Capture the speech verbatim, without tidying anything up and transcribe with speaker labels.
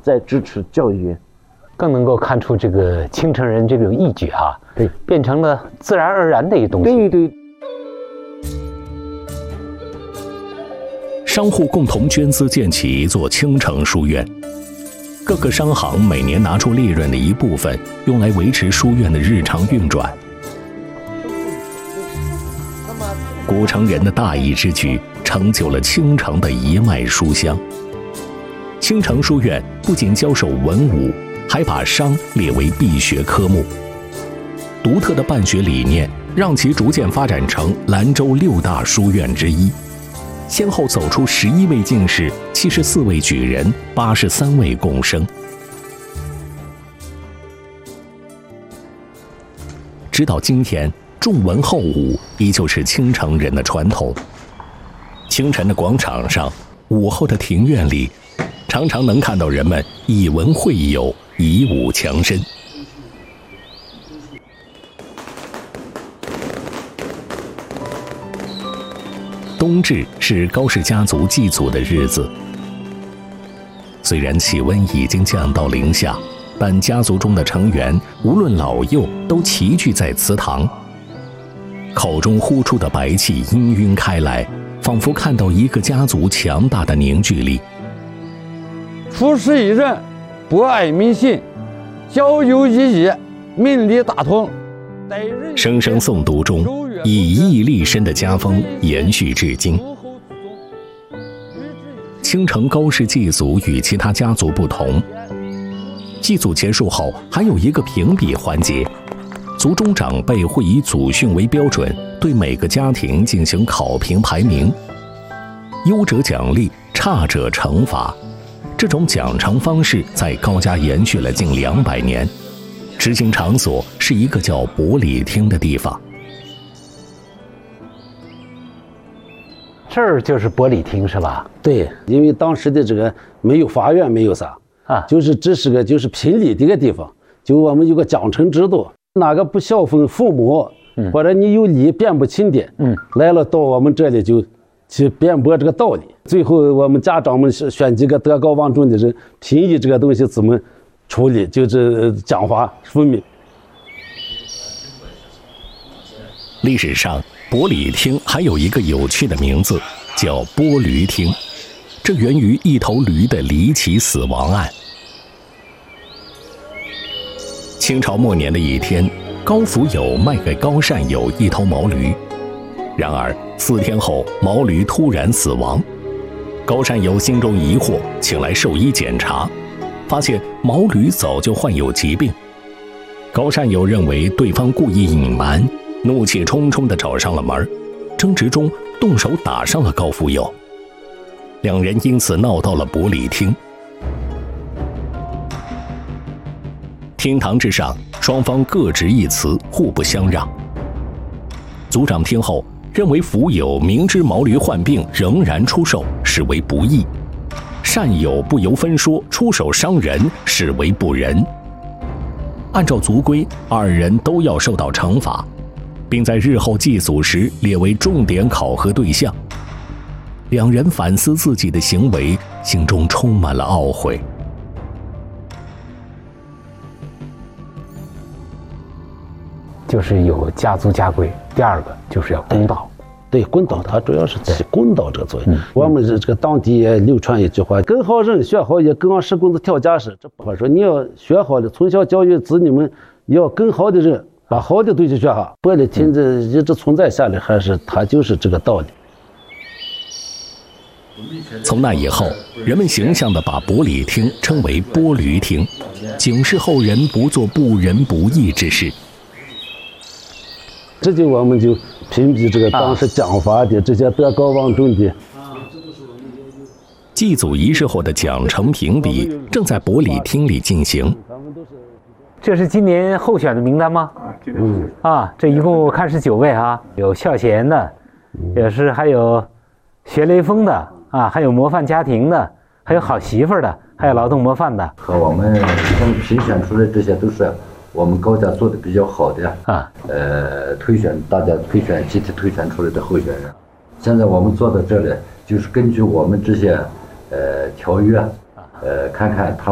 Speaker 1: 在支持教育，
Speaker 2: 更能够看出这个青城人这种义举哈、啊，
Speaker 1: 对，
Speaker 2: 变成了自然而然的一东西。
Speaker 1: 对对。
Speaker 3: 商户共同捐资建起一座青城书院，各个商行每年拿出利润的一部分，用来维持书院的日常运转。古城人的大义之举，成就了青城的一脉书香。青城书院不仅教授文武，还把商列为必学科目。独特的办学理念，让其逐渐发展成兰州六大书院之一。先后走出十一位进士、七十四位举人、八十三位贡生。直到今天，重文厚武依旧是青城人的传统。清晨的广场上，午后的庭院里，常常能看到人们以文会友，以武强身。冬至是高氏家族祭祖的日子。虽然气温已经降到零下，但家族中的成员无论老幼都齐聚在祠堂，口中呼出的白气氤氲开来，仿佛看到一个家族强大的凝聚力。
Speaker 4: 处事一任，博爱民心，交友一义，民利大同。
Speaker 3: 声声诵读中，以义立身的家风延续至今。青城高氏祭祖与其他家族不同，祭祖结束后还有一个评比环节，族中长辈会以祖训为标准，对每个家庭进行考评排名，优者奖励，差者惩罚。这种奖惩方式在高家延续了近两百年。执行场所是一个叫伯里厅的地方。
Speaker 2: 这儿就是伯里厅是吧？
Speaker 1: 对，因为当时的这个没有法院，没有啥
Speaker 2: 啊，
Speaker 1: 就是只是个就是评理的一个地方。就我们有个奖惩制度，哪个不孝顺父母，嗯、或者你有理辩不清的，嗯，来了到我们这里就去辩驳这个道理。最后我们家长们选几个德高望重的人，评议这个东西怎么处理，就是奖罚分明。
Speaker 3: 历史上，伯里厅还有一个有趣的名字，叫剥驴厅，这源于一头驴的离奇死亡案。清朝末年的一天，高福友卖给高善友一头毛驴，然而四天后毛驴突然死亡。高善友心中疑惑，请来兽医检查，发现毛驴早就患有疾病。高善友认为对方故意隐瞒，怒气冲冲地找上了门，争执中动手打伤了高福友，两人因此闹到了伯里厅。厅堂之上，双方各执一词，互不相让。族长听后认为福友明知毛驴患病仍然出售，视为不义；善友不由分说出手伤人，视为不仁。按照族规，二人都要受到惩罚，并在日后祭祖时列为重点考核对象。两人反思自己的行为，心中充满了懊悔。
Speaker 2: 就是有家族家规，第二个就是要公道。
Speaker 1: 对，公道它主要是起公道这个作用。嗯、我们这个当地也流传一句话：跟好人学好，也跟上石公子跳家事。这不说你要学好的，从小教育子女们要跟好的人，把好的东西学好。伯里厅这一直存在下来，还是它就是这个道理。
Speaker 3: 从那以后，人们形象地把伯里厅称为剥驴厅，警示后人不做不仁不义之事。
Speaker 1: 这就我们就评比这个当时奖罚的这些德高望重的。
Speaker 3: 祭祖仪式后的奖惩评比正在伯里厅里进行。
Speaker 2: 这是今年候选的名单吗？嗯啊，这一共我看是九位啊，有孝贤的，也是还有学雷锋的啊，还有模范家庭的，还有好媳妇的，还有劳动模范的。
Speaker 5: 和我们评选出来这些都是我们高家做的比较好的啊，呃，推选大家推选集体推选出来的候选人。现在我们做到这里，就是根据我们这些呃条约，呃，看看他